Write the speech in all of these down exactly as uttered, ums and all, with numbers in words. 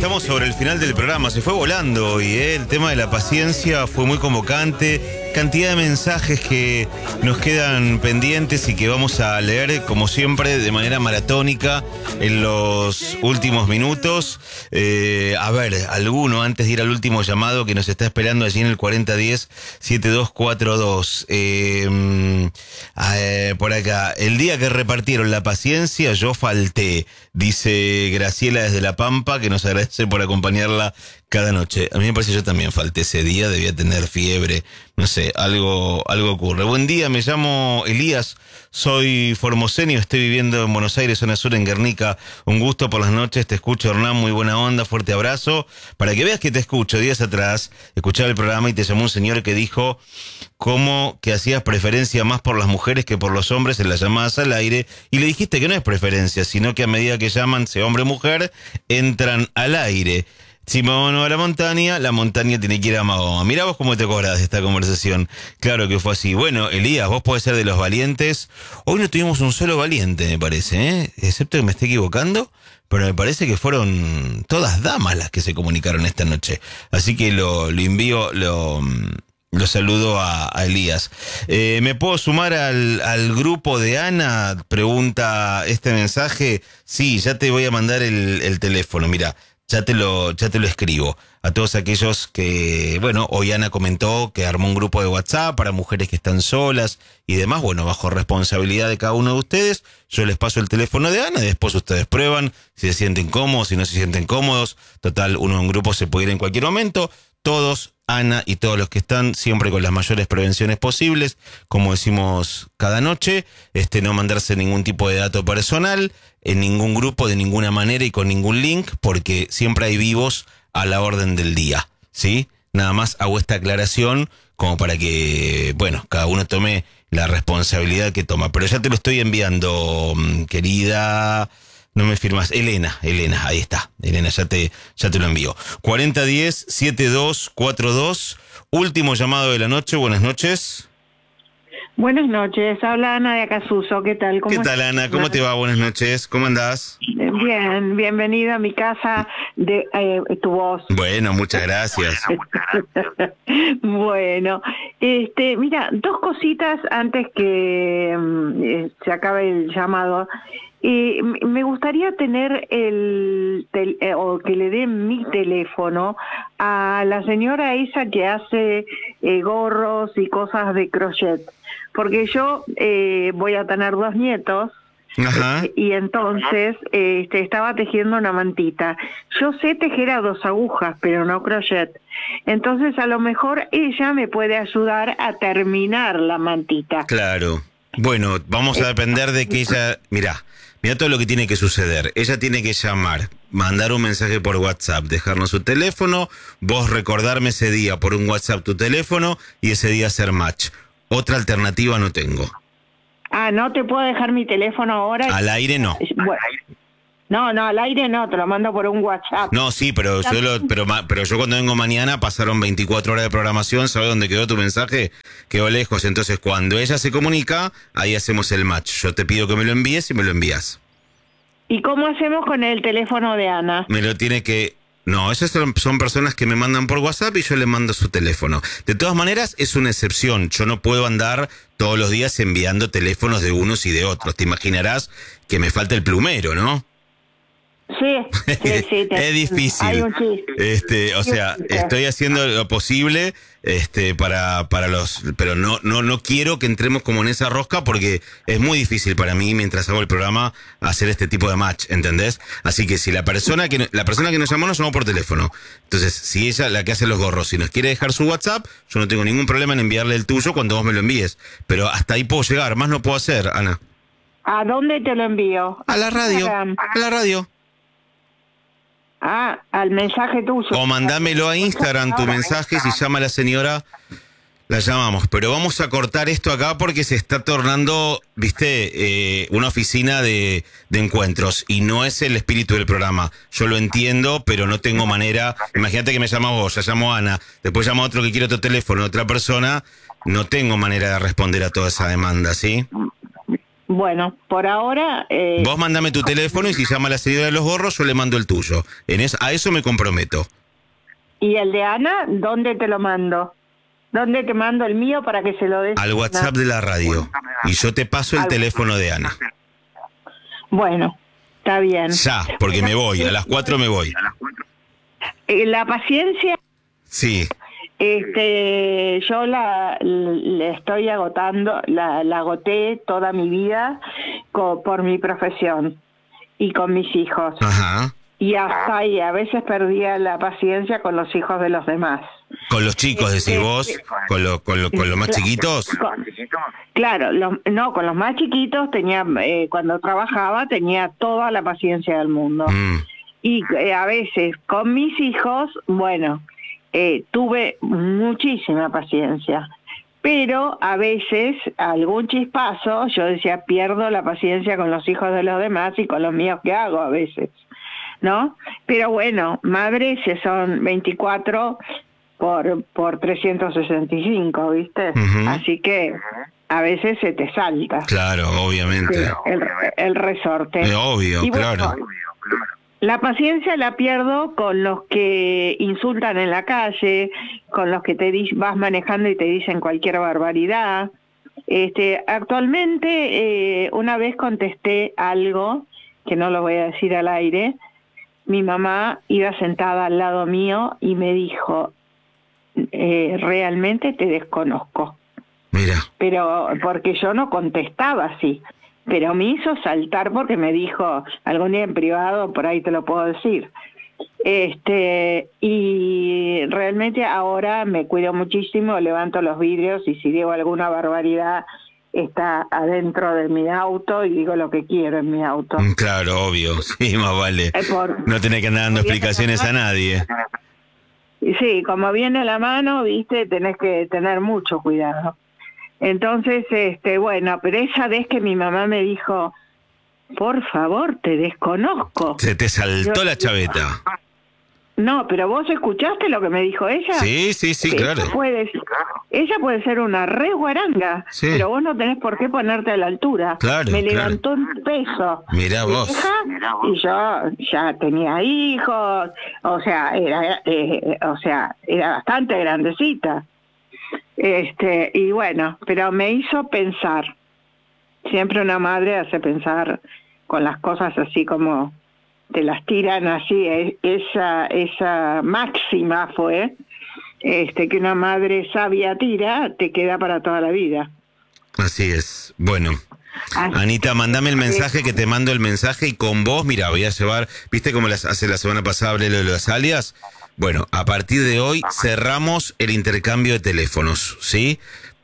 estamos sobre el final del programa. Se fue volando y ¿eh? el tema de la paciencia fue muy convocante. Cantidad de mensajes que nos quedan pendientes y que vamos a leer, como siempre, de manera maratónica en los últimos minutos. Eh, a ver, alguno antes de ir al último llamado que nos está esperando allí en el cuarenta diez setenta y dos cuarenta y dos. Eh, eh, por acá, el día que repartieron la paciencia, yo falté, dice Graciela desde La Pampa, que nos agradece por acompañarla cada noche. A mí me parece que yo también falté ese día, debía tener fiebre, no sé, algo algo ocurre. Buen día, me llamo Elías, soy formoseño, estoy viviendo en Buenos Aires, zona sur, en Guernica. Un gusto por las noches, te escucho, Hernán, muy buena onda, fuerte abrazo. Para que veas que te escucho, días atrás escuchaba el programa y te llamó un señor que dijo cómo que hacías preferencia más por las mujeres que por los hombres en las llamadas al aire, y le dijiste que no es preferencia, sino que a medida que llaman, sea hombre o mujer, entran al aire. Si Mahoma va a la montaña, la montaña tiene que ir a Mahoma. Mirá vos cómo te acordás de esta conversación. Claro que fue así. Bueno, Elías, vos podés ser de los valientes. Hoy no tuvimos un solo valiente, me parece, ¿eh? Excepto que me esté equivocando, pero me parece que fueron todas damas las que se comunicaron esta noche. Así que lo, lo envío, lo... Lo saludo a, a Elías. Eh, ¿Me puedo sumar al, al grupo de Ana? Pregunta este mensaje. Sí, ya te voy a mandar el, el teléfono. Mira, ya te lo, ya te lo escribo. A todos aquellos que, bueno, hoy Ana comentó que armó un grupo de WhatsApp para mujeres que están solas y demás. Bueno, bajo responsabilidad de cada uno de ustedes, yo les paso el teléfono de Ana y después ustedes prueban si se sienten cómodos, si no se sienten cómodos. Total, uno en grupo se puede ir en cualquier momento. Todos, Ana y todos los que están, siempre con las mayores prevenciones posibles, como decimos cada noche, este, no mandarse ningún tipo de dato personal en ningún grupo, de ninguna manera y con ningún link, porque siempre hay vivos a la orden del día, ¿sí? Nada más hago esta aclaración como para que, bueno, cada uno tome la responsabilidad que toma. Pero ya te lo estoy enviando, querida... No me firmas. Elena, Elena, ahí está. Elena, ya te, ya te lo envío. cuarenta diez setenta y dos cuarenta y dos. Último llamado de la noche. Buenas noches. Buenas noches. Habla Ana de Acasuso. ¿Qué tal? ¿Cómo ¿Qué tal, Ana? ¿Cómo te va? Buenas noches. ¿Cómo andás? Bien, bienvenida a mi casa de eh, tu voz. Bueno, muchas gracias. Bueno, este, mira, dos cositas antes que eh, se acabe el llamado. Eh, me gustaría tener el, tel, eh, o que le den mi teléfono a la señora esa que hace eh, gorros y cosas de crochet, porque yo eh, voy a tener dos nietos. Ajá. Eh, y entonces eh, este, estaba tejiendo una mantita. Yo sé tejer a dos agujas, pero no crochet. Entonces a lo mejor ella me puede ayudar a terminar la mantita. Claro. Bueno, vamos a depender de que ella... Mirá, mirá todo lo que tiene que suceder. Ella tiene que llamar, mandar un mensaje por WhatsApp, dejarnos su teléfono, vos recordarme ese día por un WhatsApp tu teléfono y ese día hacer match. Otra alternativa no tengo. Ah, ¿no te puedo dejar mi teléfono ahora? Al aire no. Bueno, no, no, al aire no, te lo mando por un WhatsApp. No, sí, pero yo, lo, pero, pero yo cuando vengo mañana pasaron veinticuatro horas de programación, ¿sabes dónde quedó tu mensaje? Quedó lejos, entonces cuando ella se comunica, ahí hacemos el match. Yo te pido que me lo envíes y me lo envías. ¿Y cómo hacemos con el teléfono de Ana? Me lo tiene que... No, esas son, son personas que me mandan por WhatsApp y yo le mando su teléfono. De todas maneras, es una excepción. Yo no puedo andar todos los días enviando teléfonos de unos y de otros. Te imaginarás que me falta el plumero, ¿no? Sí, sí, sí. Te, es difícil. Hay un chiste. Este, o sea, estoy haciendo lo posible este para para los, pero no no no quiero que entremos como en esa rosca porque es muy difícil para mí mientras hago el programa hacer este tipo de match, ¿entendés? Así que si la persona que la persona que nos llamó nos llamó por teléfono. Entonces, si ella, la que hace los gorros, si nos quiere dejar su WhatsApp, yo no tengo ningún problema en enviarle el tuyo cuando vos me lo envíes, pero hasta ahí puedo llegar, más no puedo hacer, Ana. ¿A dónde te lo envío? A la radio, a la radio. Ah, al mensaje tuyo. O mandámelo a Instagram tu mensaje, si llama la señora, la llamamos. Pero vamos a cortar esto acá porque se está tornando, viste, eh, una oficina de, de encuentros. Y no es el espíritu del programa. Yo lo entiendo, pero no tengo manera. Imagínate que me llama vos, ya llamo a Ana, después llama a otro que quiere otro teléfono, otra persona. No tengo manera de responder a toda esa demanda, ¿sí? Bueno, por ahora... Eh, Vos mandame tu teléfono y si llama la señora de los gorros, yo le mando el tuyo. En es, a eso me comprometo. ¿Y el de Ana? ¿Dónde te lo mando? ¿Dónde te mando el mío para que se lo des? Al WhatsApp de la radio. Y yo te paso el Al... teléfono de Ana. Bueno, está bien. Ya, porque me voy. A las cuatro me voy. Eh, La paciencia... Sí. Este, yo la, la estoy agotando, la, la agoté toda mi vida co, por mi profesión y con mis hijos. Ajá. Y hasta ahí, a veces perdía la paciencia con los hijos de los demás. ¿Con los chicos decís Este, vos? ¿Con, lo, con, lo, con los más chiquitos? Con, claro, lo, no, con los más chiquitos tenía, eh, cuando trabajaba tenía toda la paciencia del mundo. Mm. Y eh, a veces con mis hijos, bueno... Eh, tuve muchísima paciencia, pero a veces algún chispazo, yo decía, pierdo la paciencia con los hijos de los demás y con los míos que hago a veces, ¿no? Pero bueno, madre se son veinticuatro por, por trescientos sesenta y cinco, ¿viste? Uh-huh. Así que a veces se te salta. Claro, obviamente. El, el resorte. Es obvio, y bueno, claro. La paciencia la pierdo con los que insultan en la calle, con los que te di- vas manejando y te dicen cualquier barbaridad. Este, actualmente, eh, una vez contesté algo, que no lo voy a decir al aire, mi mamá iba sentada al lado mío y me dijo, eh, realmente te desconozco. Mira. Pero porque yo no contestaba así. Pero me hizo saltar porque me dijo, algún día en privado, por ahí te lo puedo decir. Este, y realmente ahora me cuido muchísimo, levanto los vidrios y si digo alguna barbaridad, está adentro de mi auto y digo lo que quiero en mi auto. Claro, obvio, sí, más vale. Eh, por, no tenés que andar dando explicaciones a nadie. Sí, como viene la mano, viste, tenés que tener mucho cuidado. Entonces, este, bueno, pero esa vez que mi mamá me dijo, por favor, te desconozco. Se te saltó Yo, la chaveta. No, pero vos escuchaste lo que me dijo ella. Sí, sí, sí, ella claro. Puede, ella puede ser una re guaranga, sí. Pero vos no tenés por qué ponerte a la altura. Claro, me claro. levantó un peso. Mirá vos. Y yo ya tenía hijos, o sea, era, eh, o sea, era bastante grandecita. Este, y bueno, pero me hizo pensar. Siempre una madre hace pensar con las cosas así como te las tiran así. Esa esa máxima fue este que una madre sabia tira, te queda para toda la vida. Así es. Bueno, así, Anita, mandame el mensaje, que te mando el mensaje y con vos, mira, voy a llevar, ¿viste cómo las hace la semana pasada hablé de las alias? Bueno, a partir de hoy cerramos el intercambio de teléfonos, ¿sí?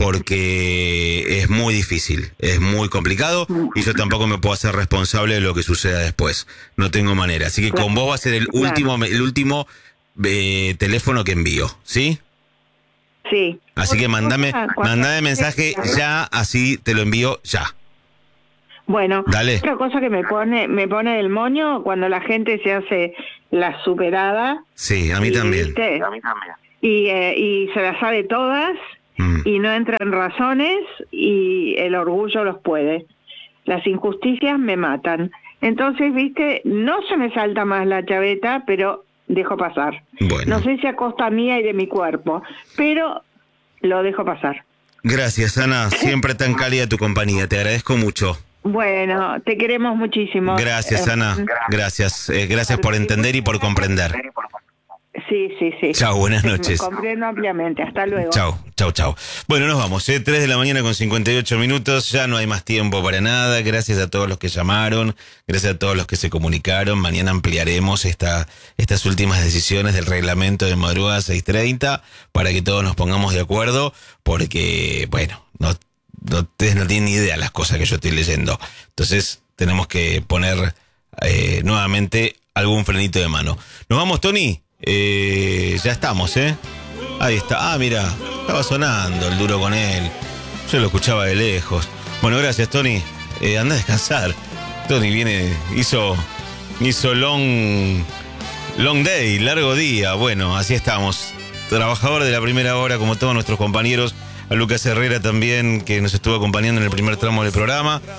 Porque es muy difícil, es muy complicado y yo tampoco me puedo hacer responsable de lo que suceda después. No tengo manera. Así que con vos va a ser el último, el último eh, teléfono que envío, ¿sí? Sí. Así que mandame, mandame mensaje ya, así te lo envío ya. Bueno, dale. Otra cosa que me pone me pone el moño cuando la gente se hace la superada. Sí, a mí y, también. ¿viste? A mí también. Y, eh, y se las sabe todas mm. y no entra en razones y el orgullo los puede. Las injusticias me matan. Entonces, viste, no se me salta más la chaveta, pero dejo pasar. Bueno. No sé si a costa mía y de mi cuerpo, pero lo dejo pasar. Gracias, Ana. Siempre tan cálida tu compañía. Te agradezco mucho. Bueno, te queremos muchísimo. Gracias, Ana. Gracias. Eh, gracias por entender y por comprender. Sí, sí, sí. Chao, buenas noches. Me comprendo ampliamente. Hasta luego. Chao, chao, chao. Bueno, nos vamos, ¿eh? tres de la mañana con cincuenta y ocho minutos. Ya no hay más tiempo para nada. Gracias a todos los que llamaron. Gracias a todos los que se comunicaron. Mañana ampliaremos esta, estas últimas decisiones del reglamento de madrugada seis treinta para que todos nos pongamos de acuerdo. Porque, bueno, no, no, ustedes no tienen ni idea las cosas que yo estoy leyendo. Entonces, tenemos que poner eh, nuevamente algún frenito de mano. ¿Nos vamos, Tony? Eh, ya estamos, ¿eh? Ahí está. Ah, mira, estaba sonando el duro con él. Yo lo escuchaba de lejos. Bueno, gracias, Tony. Eh, anda a descansar. Tony viene, hizo, hizo long, long day, largo día. Bueno, así estamos. Trabajador de la primera hora, como todos nuestros compañeros. A Lucas Herrera también, que nos estuvo acompañando en el primer tramo del programa.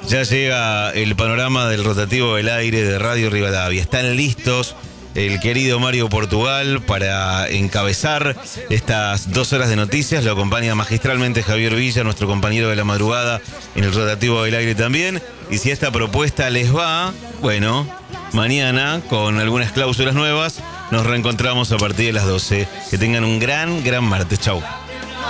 Ya llega el panorama del rotativo del aire de Radio Rivadavia. Están listos el querido Mario Portugal para encabezar estas dos horas de noticias. Lo acompaña magistralmente Javier Villa, nuestro compañero de la madrugada en el rotativo del aire también. Y si esta propuesta les va, bueno, mañana con algunas cláusulas nuevas nos reencontramos a partir de las doce. Que tengan un gran, gran martes. Chau.